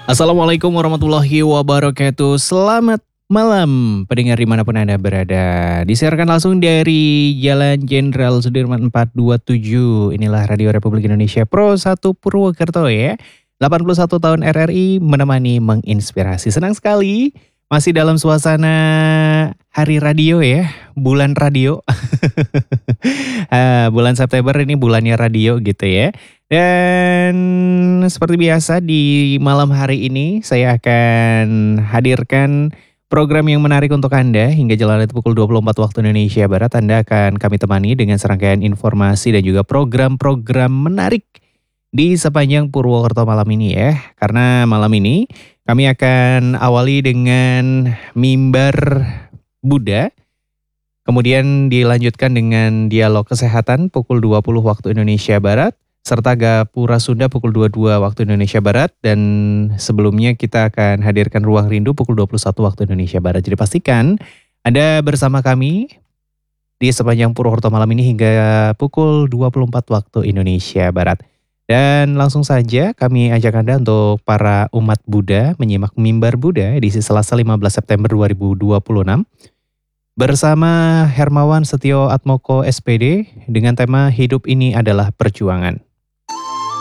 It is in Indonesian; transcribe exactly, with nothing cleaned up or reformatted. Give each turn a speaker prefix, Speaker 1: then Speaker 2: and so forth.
Speaker 1: Assalamualaikum warahmatullahi wabarakatuh. Selamat malam pendengar dimanapun Anda berada. Disiarkan langsung dari Jalan Jenderal Sudirman empat dua tujuh. Inilah Radio Republik Indonesia Pro satu Purwokerto ya. delapan puluh satu tahun R R I menemani menginspirasi. Senang sekali masih dalam suasana hari radio ya. Bulan radio. Ah, bulan September ini bulannya radio gitu ya. Dan seperti biasa di malam hari ini saya akan hadirkan program yang menarik untuk Anda hingga jalan pukul dua puluh empat waktu Indonesia Barat. Anda akan kami temani dengan serangkaian informasi dan juga program-program menarik di sepanjang Purwokerto malam ini ya. Karena malam ini kami akan awali dengan mimbar Buddha. Kemudian dilanjutkan dengan dialog kesehatan pukul dua puluh waktu Indonesia Barat. Serta Gapura Sunda pukul dua puluh dua waktu Indonesia Barat. Dan sebelumnya kita akan hadirkan Ruang Rindu pukul dua puluh satu waktu Indonesia Barat. Jadi pastikan Anda bersama kami di sepanjang Purwokerto malam ini hingga pukul dua puluh empat waktu Indonesia Barat. Dan langsung saja kami ajak Anda untuk para umat Buddha menyimak mimbar Buddha di Selasa lima belas September dua ribu dua puluh enam. Bersama Hermawan Setio Atmoko S P D dengan tema Hidup Ini Adalah Perjuangan.